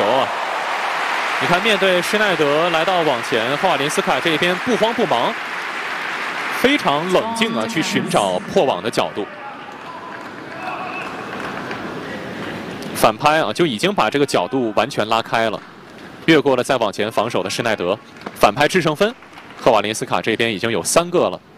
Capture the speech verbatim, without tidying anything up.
球啊！你看，面对施耐德来到网前，霍瓦林斯卡这边不慌不忙，非常冷静啊，去寻找破网的角度。反拍啊，就已经把这个角度完全拉开了，越过了再往前防守的施耐德，反拍制胜分，赫瓦林斯卡这边已经有三个了。